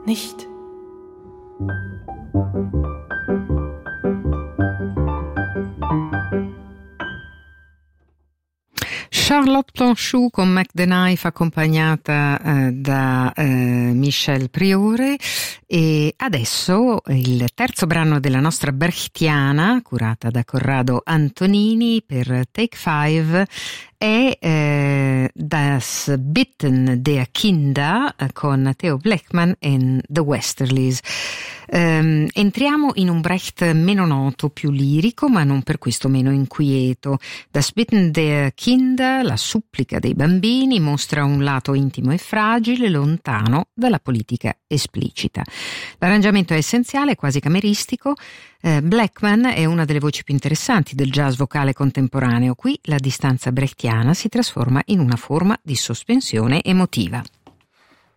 nicht. Charlotte Planchou con Mac the Knife, accompagnata da Michel Priore. E adesso il terzo brano della nostra brechtiana, curata da Corrado Antonini per Take 5, è Das Bitten der Kinder con Theo Bleckmann e The Westerlies. Entriamo in un Brecht meno noto, più lirico, ma non per questo meno inquieto. Das Bitten der Kinder, la supplica dei bambini, mostra un lato intimo e fragile, lontano dalla politica esplicita. L'arrangiamento è essenziale, quasi cameristico. Bleckmann è una delle voci più interessanti del jazz vocale contemporaneo. Qui la distanza brechtiana si trasforma in una forma di sospensione emotiva.